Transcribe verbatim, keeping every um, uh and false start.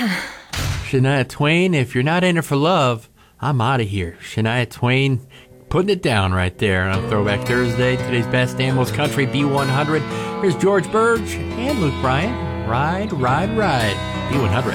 Shania Twain, if you're not in it for love, I'm out of here. Shania Twain putting it down right there on Throwback Thursday. Today's best and most country, B one hundred. Here's George Burge and Luke Bryan. Ride, ride, ride. B one hundred.